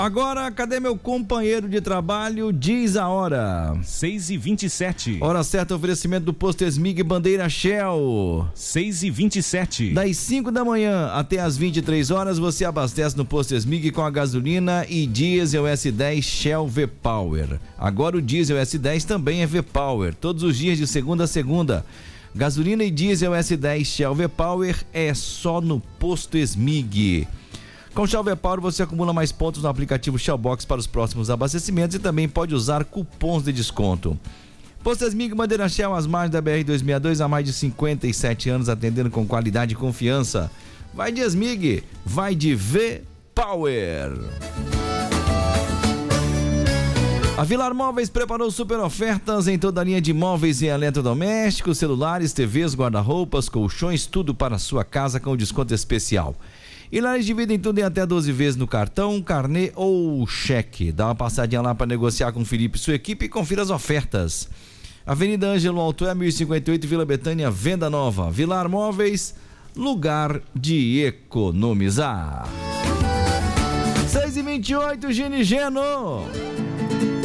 Agora, cadê meu companheiro de trabalho? Diz a hora. 6h27. Hora certa, oferecimento do Posto Esmig Bandeira Shell. 6h27. Das 5 da manhã até as 23 horas, você abastece no Posto Esmig com a gasolina e diesel S10 Shell V-Power. Agora o diesel S10 também é V-Power, todos os dias de segunda a segunda. Gasolina e diesel S10 Shell V-Power é só no Posto Esmig. Com Shell V-Power você acumula mais pontos no aplicativo Shellbox para os próximos abastecimentos e também pode usar cupons de desconto. Posto Esmig Bandeira Shell, às margens da BR-262, há mais de 57 anos, atendendo com qualidade e confiança. Vai de Esmig, vai de V-Power. A Vilar Móveis preparou super ofertas em toda a linha de móveis e eletrodomésticos, celulares, TVs, guarda-roupas, colchões, tudo para a sua casa com desconto especial. E lá eles dividem tudo em até 12 vezes no cartão, carnê ou cheque. Dá uma passadinha lá para negociar com o Felipe e sua equipe e confira as ofertas. Avenida Ângelo Altué, 1058, Vila Betânia, venda nova. Vilar Móveis, lugar de economizar. 6h28, Gini Geno.